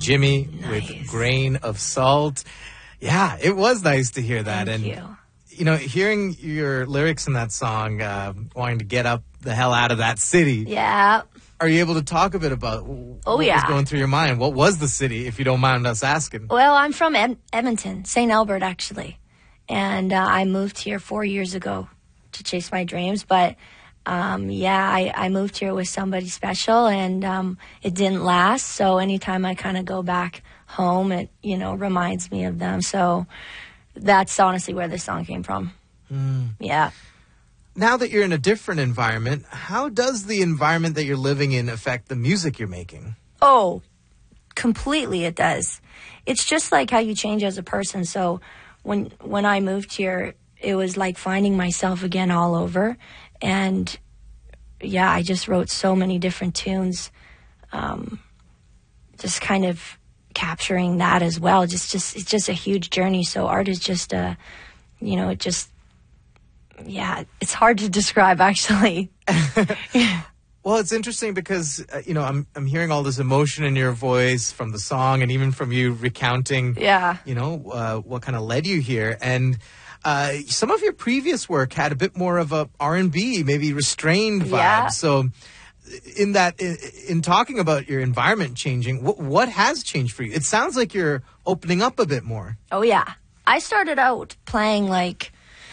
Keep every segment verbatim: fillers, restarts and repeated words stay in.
Jimmy Nice. with Grain of Salt. Yeah, it was nice to hear that. Thank and you. you know, hearing your lyrics in that song, uh, wanting to get up the hell out of that city. Yeah. Are you able to talk a bit about what Oh, was yeah. going through your mind? What was the city, if you don't mind us asking? Well, I'm from Ed- Edmonton, Saint Albert, actually. And uh, I moved here four years ago to chase my dreams. But, um, yeah, I, I moved here with somebody special, and um, it didn't last. So anytime I kind of go back home, it, you know, reminds me of them. So that's honestly where this song came from. Mm. Yeah. Now that you're in a different environment, how does the environment that you're living in affect the music you're making? Oh, completely it does. It's just like how you change as a person. So when when I moved here, it was like finding myself again all over. And yeah, I just wrote so many different tunes, um, just kind of capturing that as well. Just, just it's just a huge journey. So art is just a, you know, it just, yeah, it's hard to describe actually. Well, it's interesting because, uh, you know, I'm I'm hearing all this emotion in your voice from the song and even from you recounting, Yeah. you know, uh, what kind of led you here. And uh, some of your previous work had a bit more of a R and B, maybe restrained vibe. Yeah. So in that, in, in talking about your environment changing, what, what has changed for you? It sounds like you're opening up a bit more. Oh, yeah. I started out playing like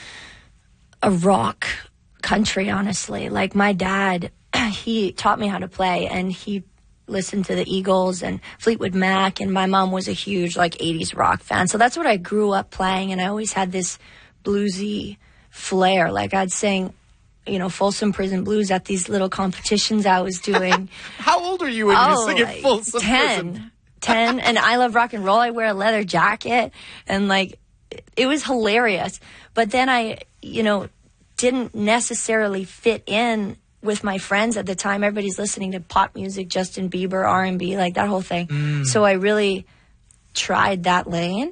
a rock country, honestly. Like my dad, he taught me how to play, and he listened to the Eagles and Fleetwood Mac, and my mom was a huge like eighties rock fan. So that's what I grew up playing, and I always had this bluesy flair. Like I'd sing, you know, Folsom Prison Blues at these little competitions I was doing. How old are you when oh, you sing it like Folsom ten. Prison? ten, and I love rock and roll. I wear a leather jacket, and like it was hilarious. But then I, you know, didn't necessarily fit in with my friends at the time. Everybody's listening to pop music, Justin Bieber, R and B, like that whole thing. Mm. So I really tried that lane,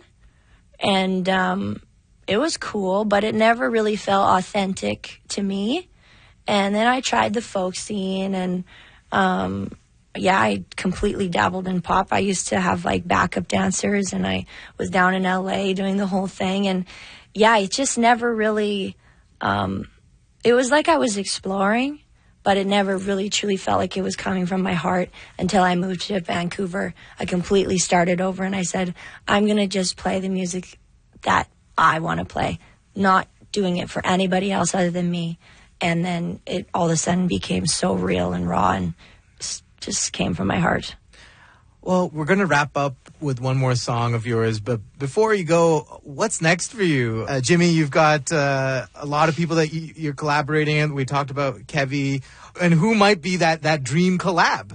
and um, it was cool, but it never really felt authentic to me. And then I tried the folk scene, and um, yeah, I completely dabbled in pop. I used to have like backup dancers, and I was down in L A doing the whole thing. And yeah, it just never really, um, it was like I was exploring, but it never really truly felt like it was coming from my heart until I moved to Vancouver. I completely started over, and I said, I'm going to just play the music that I want to play, not doing it for anybody else other than me. And then it all of a sudden became so real and raw, and just came from my heart. Well, we're going to wrap up with one more song of yours, but before you go, what's next for you? Uh, Jimmy, you've got uh, a lot of people that you, you're collaborating with. We talked about Kevy, and who might be that, that dream collab?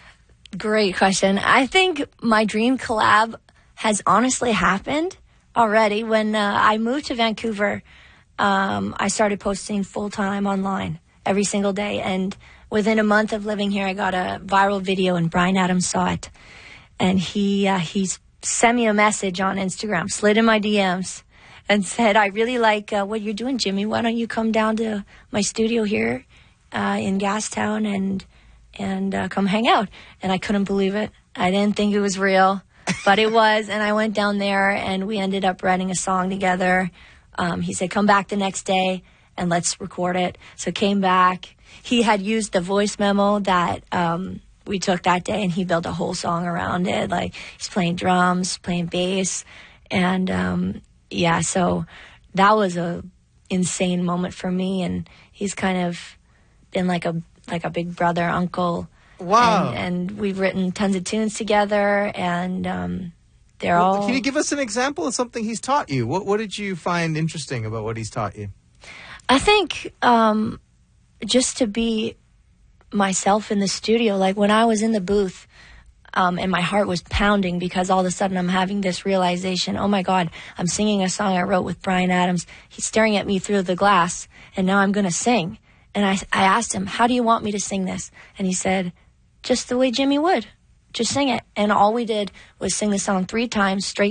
Great question. I think my dream collab has honestly happened already. When uh, I moved to Vancouver, um, I started posting full-time online every single day, and within a month of living here, I got a viral video, and Bryan Adams saw it. And he uh, he sent me a message on Instagram, slid in my D Ms, and said, I really like uh, what you're doing, Jimmy. Why don't you come down to my studio here uh, in Gastown and and uh, come hang out? And I couldn't believe it. I didn't think it was real, but it was. And I went down there, and we ended up writing a song together. Um, he said, come back the next day, and let's record it. So came back. He had used the voice memo that um, we took that day, and he built a whole song around it. Like, he's playing drums, playing bass, and um, yeah, so that was a insane moment for me. And he's kind of been like a like a big brother, uncle. Wow! And, and we've written tons of tunes together, and um, they're well, all. Can you give us an example of something he's taught you? What What did you find interesting about what he's taught you? I think. Um, just to be myself in the studio. Like when I was in the booth, um, and my heart was pounding because all of a sudden I'm having this realization, oh my God, I'm singing a song I wrote with Bryan Adams. He's staring at me through the glass, and now I'm going to sing. And I, I asked him, how do you want me to sing this? And he said, just the way Jimmy would. Just sing it. And all we did was sing the song three times straight